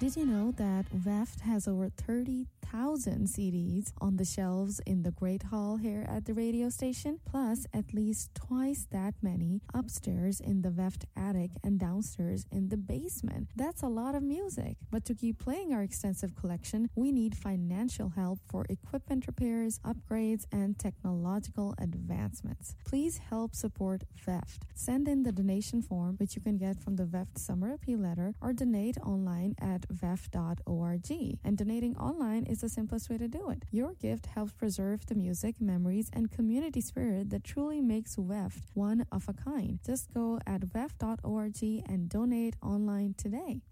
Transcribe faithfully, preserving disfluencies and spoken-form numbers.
Did you know that V E F T has over thirty thousand C Ds on the shelves in the Great Hall here at the radio station, plus at least twice that many upstairs in the V E F T attic and downstairs in the basement? That's a lot of music. But to keep playing our extensive collection, we need financial help for equipment repairs, upgrades, and technological advancements. Please help support V E F T. Send in the donation form, which you can get from the V E F T Summer Appeal Letter, or donate online at V E F T dot org. And donating online is the simplest way to do it. Your gift helps preserve the music, memories, and community spirit that truly makes V E F T one of a kind. Just go at V E F T dot org and donate online today.